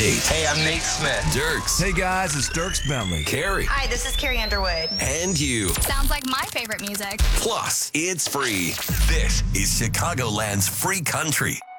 Nate. Hey, I'm Nate Smith. Dirks. Hey guys, it's Dirks Bentley. Carrie. Hi, this is Carrie Underwood. And you. Sounds like my favorite music. Plus, it's free. This is Chicagoland's free country.